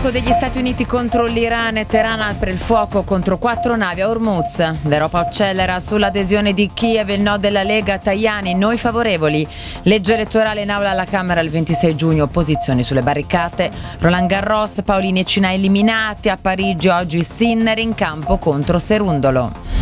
Attacco degli Stati Uniti contro l'Iran e Teheran apre il fuoco contro 4 navi a Hormuz. L'Europa accelera sull'adesione di Kiev, il no della Lega, Tajani, noi favorevoli. Legge elettorale in aula alla Camera il 26 giugno, opposizioni sulle barricate. Roland Garros, Paolini e Cina eliminati. A Parigi oggi Sinner in campo contro Serundolo.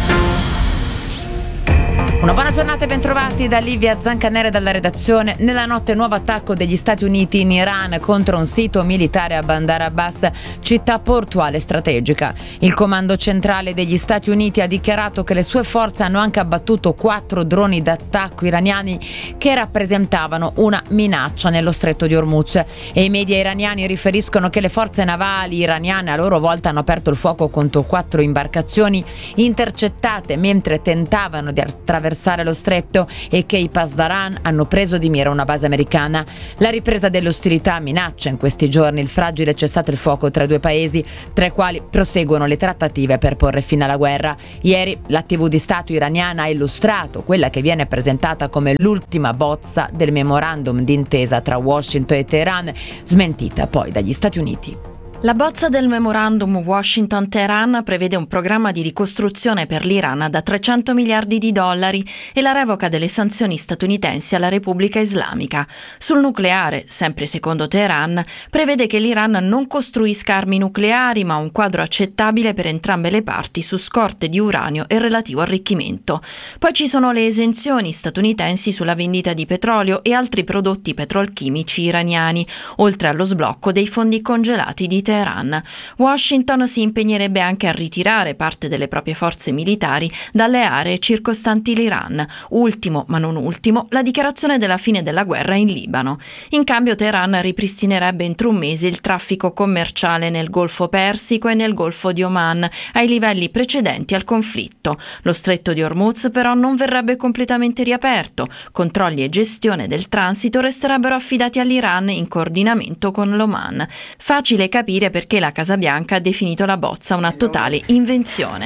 Una buona giornata e bentrovati da Livia Zancanere dalla redazione. Nella notte nuovo attacco degli Stati Uniti in Iran contro un sito militare a Bandar Abbas, città portuale strategica. Il comando centrale degli Stati Uniti ha dichiarato che le sue forze hanno anche abbattuto 4 droni d'attacco iraniani che rappresentavano una minaccia nello stretto di Hormuz, e i media iraniani riferiscono che le forze navali iraniane a loro volta hanno aperto il fuoco contro 4 imbarcazioni intercettate mentre tentavano di attraversare lo stretto e che i Pasdaran hanno preso di mira una base americana. La ripresa delle ostilità minaccia in questi giorni il fragile cessate il fuoco tra i due paesi, tra i quali proseguono le trattative per porre fine alla guerra. Ieri la TV di Stato iraniana ha illustrato quella che viene presentata come l'ultima bozza del memorandum d'intesa tra Washington e Teheran, smentita poi dagli Stati Uniti. La bozza del memorandum Washington-Teheran prevede un programma di ricostruzione per l'Iran da 300 miliardi di dollari e la revoca delle sanzioni statunitensi alla Repubblica Islamica. Sul nucleare, sempre secondo Teheran, prevede che l'Iran non costruisca armi nucleari, ma un quadro accettabile per entrambe le parti su scorte di uranio e relativo arricchimento. Poi ci sono le esenzioni statunitensi sulla vendita di petrolio e altri prodotti petrolchimici iraniani, oltre allo sblocco dei fondi congelati di Teheran. Washington si impegnerebbe anche a ritirare parte delle proprie forze militari dalle aree circostanti l'Iran. Ultimo, ma non ultimo, la dichiarazione della fine della guerra in Libano. In cambio Teheran ripristinerebbe entro un mese il traffico commerciale nel Golfo Persico e nel Golfo di Oman, ai livelli precedenti al conflitto. Lo stretto di Hormuz però non verrebbe completamente riaperto. Controlli e gestione del transito resterebbero affidati all'Iran in coordinamento con l'Oman. Facile capire perché la Casa Bianca ha definito la bozza una totale invenzione.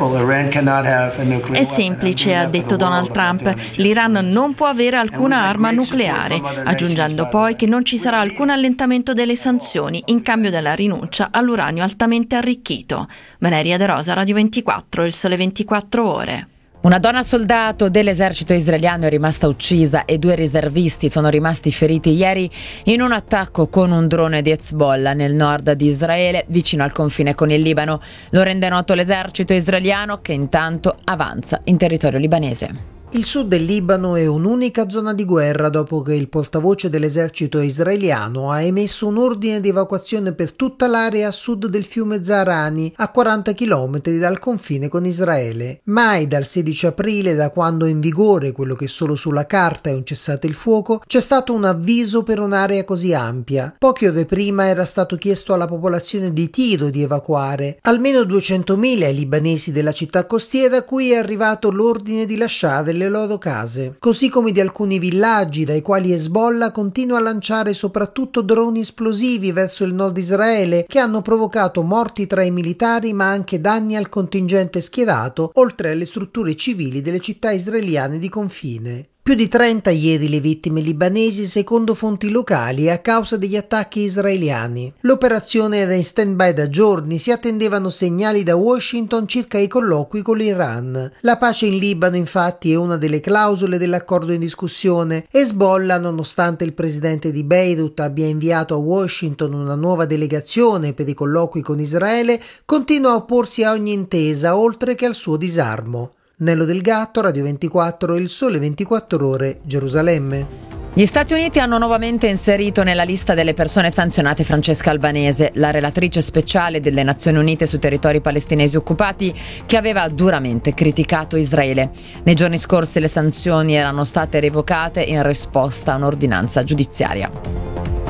È semplice, ha detto Donald Trump, l'Iran non può avere alcuna arma nucleare, aggiungendo poi che non ci sarà alcun allentamento delle sanzioni in cambio della rinuncia all'uranio altamente arricchito. Valeria De Rosa, Radio 24, Il Sole 24 Ore. Una donna soldato dell'esercito israeliano è rimasta uccisa e 2 riservisti sono rimasti feriti ieri in un attacco con un drone di Hezbollah nel nord di Israele, vicino al confine con il Libano. Lo rende noto l'esercito israeliano, che intanto avanza in territorio libanese. Il sud del Libano è un'unica zona di guerra dopo che il portavoce dell'esercito israeliano ha emesso un ordine di evacuazione per tutta l'area a sud del fiume Zahrani, a 40 km dal confine con Israele. Mai dal 16 aprile, da quando è in vigore quello che solo sulla carta è un cessate il fuoco, c'è stato un avviso per un'area così ampia. Poche ore prima era stato chiesto alla popolazione di Tiro di evacuare. Almeno 200.000 i libanesi della città costiera a cui è arrivato l'ordine di lasciare le loro case, così come di alcuni villaggi dai quali Hezbollah continua a lanciare soprattutto droni esplosivi verso il nord Israele, che hanno provocato morti tra i militari ma anche danni al contingente schierato, oltre alle strutture civili delle città israeliane di confine. Più di 30 ieri le vittime libanesi secondo fonti locali a causa degli attacchi israeliani. L'operazione era in stand-by da giorni, si attendevano segnali da Washington circa i colloqui con l'Iran. La pace in Libano infatti è una delle clausole dell'accordo in discussione. Hezbollah, nonostante il presidente di Beirut abbia inviato a Washington una nuova delegazione per i colloqui con Israele, continua a opporsi a ogni intesa oltre che al suo disarmo. Nello Del Gatto, Radio 24, Il Sole 24 Ore, Gerusalemme. Gli Stati Uniti hanno nuovamente inserito nella lista delle persone sanzionate Francesca Albanese, la relatrice speciale delle Nazioni Unite sui territori palestinesi occupati, che aveva duramente criticato Israele. Nei giorni scorsi le sanzioni erano state revocate in risposta a un'ordinanza giudiziaria.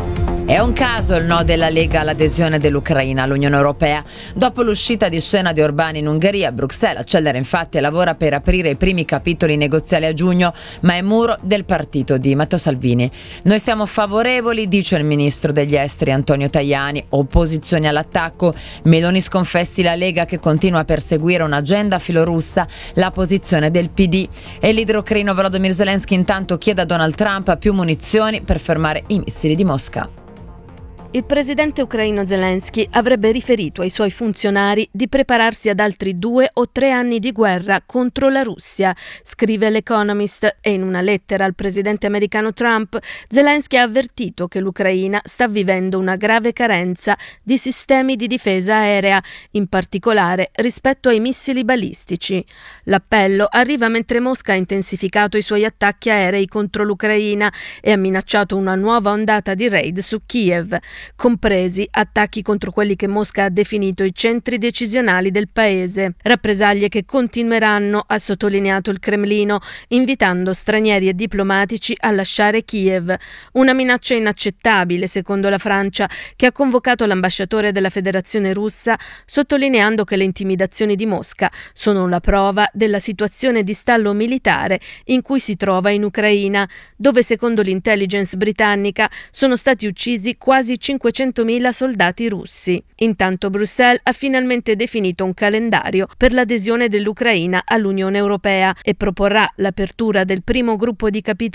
È un caso il no della Lega all'adesione dell'Ucraina all'Unione Europea. Dopo l'uscita di scena di Orbán in Ungheria, Bruxelles accelera infatti e lavora per aprire i primi capitoli negoziali a giugno, ma è muro del partito di Matteo Salvini. Noi siamo favorevoli, dice il ministro degli esteri Antonio Tajani. Opposizione all'attacco. Meloni sconfessi la Lega che continua a perseguire un'agenda filorussa, la posizione del PD. E il leader ucraino Volodymyr Zelensky intanto chiede a Donald Trump più munizioni per fermare i missili di Mosca. Il presidente ucraino Zelensky avrebbe riferito ai suoi funzionari di prepararsi ad altri 2 o 3 anni di guerra contro la Russia, scrive l'Economist, e in una lettera al presidente americano Trump, Zelensky ha avvertito che l'Ucraina sta vivendo una grave carenza di sistemi di difesa aerea, in particolare rispetto ai missili balistici. L'appello arriva mentre Mosca ha intensificato i suoi attacchi aerei contro l'Ucraina e ha minacciato una nuova ondata di raid su Kiev, compresi attacchi contro quelli che Mosca ha definito i centri decisionali del paese. Rappresaglie che continueranno, ha sottolineato il Cremlino, invitando stranieri e diplomatici a lasciare Kiev. Una minaccia inaccettabile, secondo la Francia, che ha convocato l'ambasciatore della Federazione Russa, sottolineando che le intimidazioni di Mosca sono la prova della situazione di stallo militare in cui si trova in Ucraina, dove secondo l'intelligence britannica sono stati uccisi quasi 500.000 soldati russi. Intanto Bruxelles ha finalmente definito un calendario per l'adesione dell'Ucraina all'Unione Europea e proporrà l'apertura del primo gruppo di capitoli